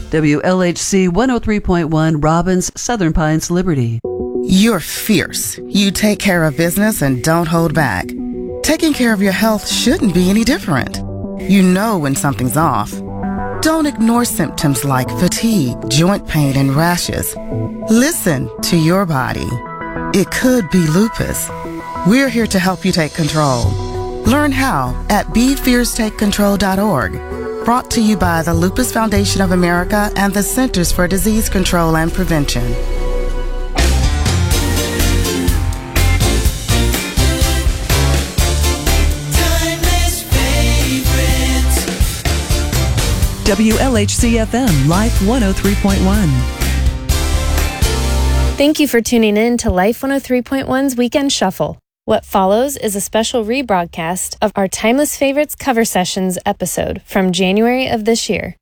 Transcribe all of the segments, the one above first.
WLHC 103.1 Robbins, Southern Pines, Liberty. You're fierce. You take care of business and don't hold back. Taking care of your health shouldn't be any different. You know when something's off. Don't ignore symptoms like fatigue, joint pain, and rashes. Listen to your body. It could be lupus. We're here to help you take control. Learn how at BeFierceTakeControl.org. Brought to you by the Lupus Foundation of America and the Centers for Disease Control and Prevention. WLHC-FM Life 103.1. Thank you for tuning in to Life 103.1's Weekend Shuffle. What follows is a special rebroadcast of our Timeless Favorites Cover Sessions episode from January of this year.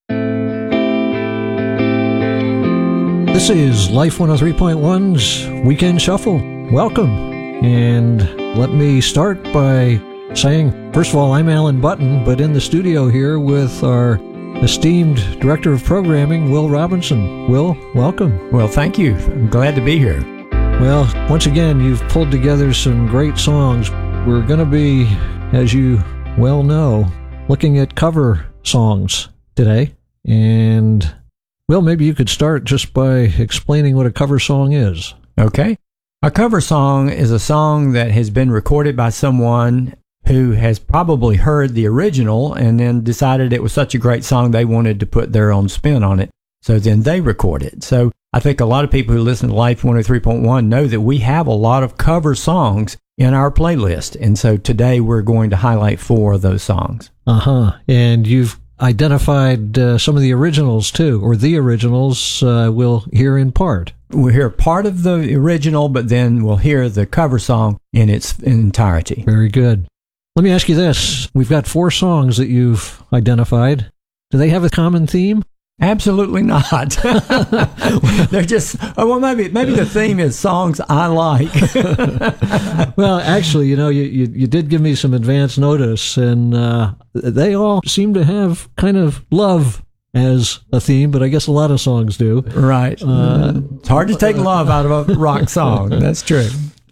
This is Life 103.1's Weekend Shuffle. Welcome. And let me start by saying, first of all, I'm Alan Button, but in the studio here with our esteemed Director of Programming, Will Robinson. Will, welcome. Well, thank you. I'm glad to be here. Well, once again, you've pulled together some great songs. We're going to be, as you well know, looking at cover songs today. And, Will, maybe you could start just by explaining what a cover song is. Okay. A cover song is a song that has been recorded by someone who has probably heard the original and then decided it was such a great song they wanted to put their own spin on it. So then they record it. So I think a lot of people who listen to Life 103.1 know that we have a lot of cover songs in our playlist. And so today we're going to highlight 4 of those songs. And you've identified some of the originals too, or the originals we'll hear in part. We'll hear part of the original, but then we'll hear the cover song in its entirety. Very good. Let me ask you this. We've got 4 songs that you've identified. Do they have a common theme? Absolutely not. They're just, maybe the theme is songs I like. Well, actually, you did give me some advance notice, and they all seem to have kind of love as a theme, but I guess a lot of songs do. Right. It's hard to take love out of a rock song. That's true.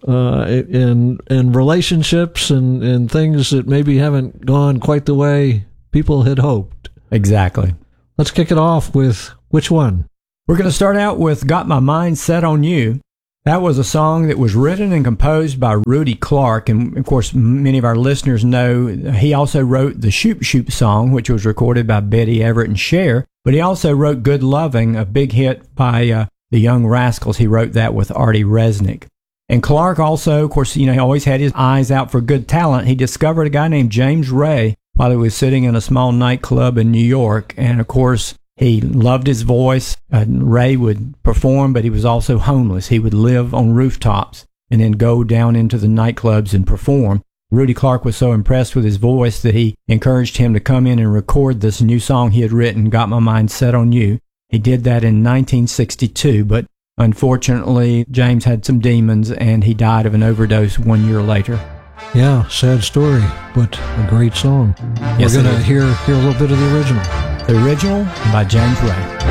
And relationships and things that maybe haven't gone quite the way people had hoped. Exactly. Let's kick it off with which one? We're going to start out with Got My Mind Set on You. That was a song that was written and composed by Rudy Clark, and of course many of our listeners know he also wrote the Shoop Shoop song, which was recorded by Betty Everett and Cher, but he also wrote Good Loving, a big hit by the Young Rascals. He wrote that with Artie Resnick. And Clark also, of course, he always had his eyes out for good talent. He discovered a guy named James Ray while he was sitting in a small nightclub in New York. And of course, he loved his voice. Ray would perform, but he was also homeless. He would live on rooftops and then go down into the nightclubs and perform. Rudy Clark was so impressed with his voice that he encouraged him to come in and record this new song he had written, Got My Mind Set on You. He did that in 1962, but unfortunately, James had some demons and he died of an overdose 1 year later. Yeah, sad story, but a great song. Yes, we're going to hear a little bit of the original. The original by James Ray.